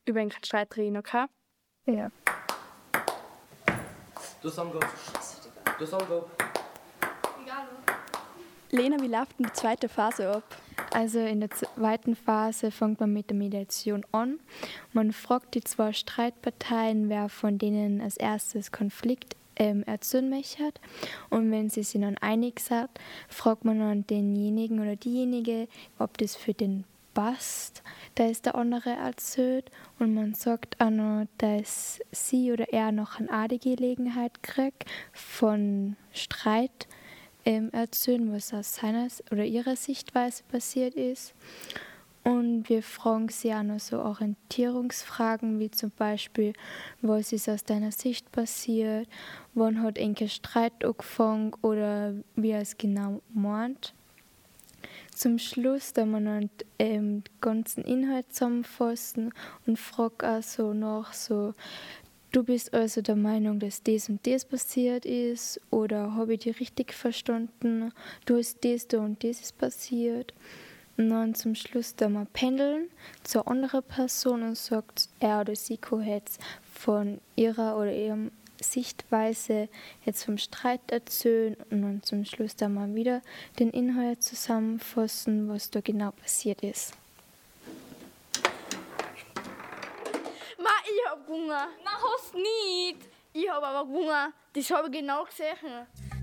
über einen Streit reden, okay? Ja. Du Songo. Du Songo. Lena, wie läuft denn die zweite Phase ab? Also in der zweiten Phase fängt man mit der Mediation an. Man fragt die zwei Streitparteien, wer von denen als erstes Konflikt erzählen möchte. Und wenn sie sich dann einig sind, fragt man dann denjenigen oder diejenige, ob das für den passt, dass der andere erzählt. Und man sagt auch noch, dass sie oder er noch eine die Gelegenheit kriegt, von Streit erzählen, was aus seiner oder ihrer Sichtweise passiert ist. Und wir fragen sie auch noch so Orientierungsfragen, wie zum Beispiel, was ist aus deiner Sicht passiert, wann hat ein Streit angefangen oder wie er es genau meint. Zum Schluss, da man dann den ganzen Inhalt zusammenfassen und fragt auch so nach, so, du bist also der Meinung, dass das und das passiert ist, oder habe ich dich richtig verstanden, du hast das, da und das ist passiert. Und dann zum Schluss da mal pendeln zur anderen Person und sagt, er oder sie kann jetzt von ihrer oder ihrem Sichtweise jetzt vom Streit erzählen und dann zum Schluss da mal wieder den Inhalt zusammenfassen, was da genau passiert ist. Ma, ich hab Hunger. Na, hast nicht. Ich hab aber Hunger. Das habe ich genau gesehen.